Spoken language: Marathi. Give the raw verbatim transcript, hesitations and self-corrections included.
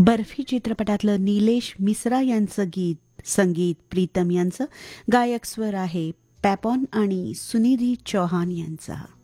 बर्फी चित्रपटातलं निलेश मिश्रा यांचं गीत, संगीत प्रीतम यांचं, गायक स्वर आहे पॅपॉन आणि सुनिधी चौहान यांचा.